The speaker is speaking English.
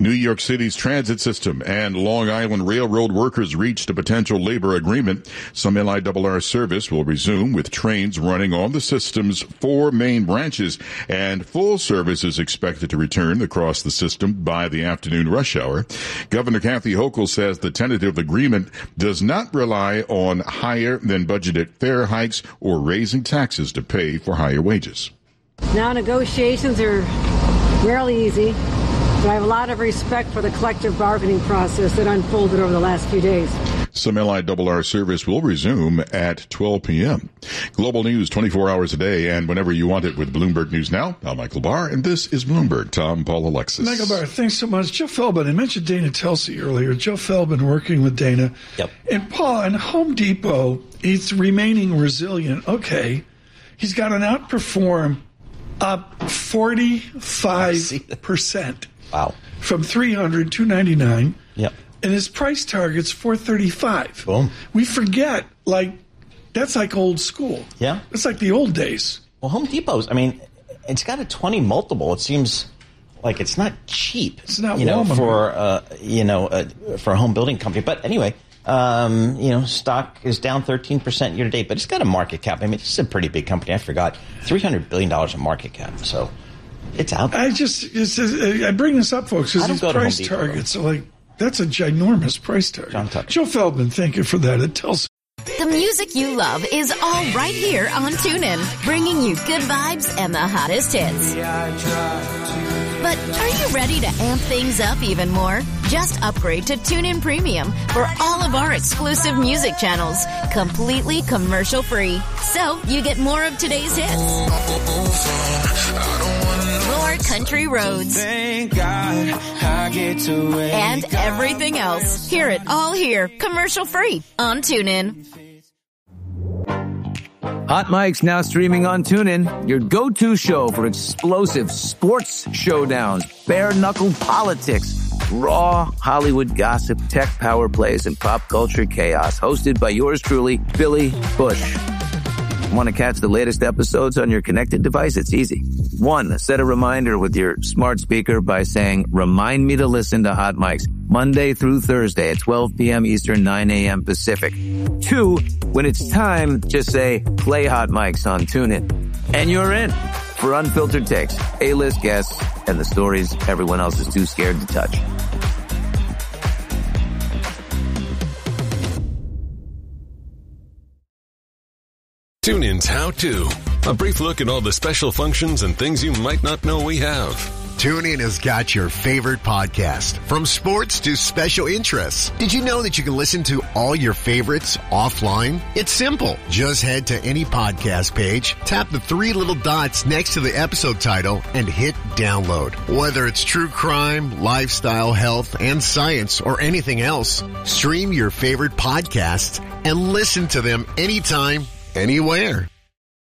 New York City's transit system and Long Island Railroad workers reached a potential labor agreement. Some LIRR service will resume with trains running on the system's 4 main branches, and full service is expected to return across the system by the afternoon rush hour. Governor Kathy Hochul says the tentative agreement does not rely on higher than budgeted fare hikes or raising taxes to pay for higher wages. Now, negotiations are rarely easy, but I have a lot of respect for the collective bargaining process that unfolded over the last few days. Some LIRR service will resume at 12 p.m. Global news 24 hours a day and whenever you want it with Bloomberg News Now. I'm Michael Barr, and this is Bloomberg. Tom, Paul, Alexis. Michael Barr, thanks so much. Joe Feldman, I mentioned Dana Telsey earlier. Joe Feldman working with Dana. Yep. And Paul, in Home Depot, he's remaining resilient. Okay. He's got an outperform up 45%. Wow. From $300 to $299. Yep. And his price target's $435. Boom. We forget, that's like old school. Yeah. It's like the old days. Well, Home Depot's, it's got a 20 multiple. It seems like it's not cheap. It's not for a home building company. But anyway, stock is down 13% year to date, but it's got a market cap. This is a pretty big company. I forgot $300 billion in market cap. So it's out there. I bring this up, folks, because these price targets are that's a ginormous price target. Joe Feldman, thank you for that. It tells. The music you love is all right here on TuneIn, bringing you good vibes and the hottest hits. But are you ready to amp things up even more? Just upgrade to TuneIn Premium for all of our exclusive music channels, completely commercial-free. So you get more of today's hits, more country roads, thank God I get to and everything else. Hear it all here, commercial-free on TuneIn. Hot Mike's now streaming on TuneIn, your go-to show for explosive sports showdowns, bare-knuckle politics, raw Hollywood gossip, tech power plays, and pop culture chaos. Hosted by yours truly, Billy Bush. Want to catch the latest episodes on your connected device? It's easy. 1, set a reminder with your smart speaker by saying, "Remind me to listen to Hot Mics Monday through Thursday at 12 p.m. Eastern, 9 a.m. Pacific." 2, when it's time, just say, "Play Hot Mics on TuneIn." And you're in for unfiltered takes, A-list guests, and the stories everyone else is too scared to touch. TuneIn's How To. A brief look at all the special functions and things you might not know we have. TuneIn has got your favorite podcast, from sports to special interests. Did you know that you can listen to all your favorites offline? It's simple. Just head to any podcast page, tap the 3 little dots next to the episode title, and hit download. Whether it's true crime, lifestyle, health, and science, or anything else, stream your favorite podcasts and listen to them anytime, anywhere.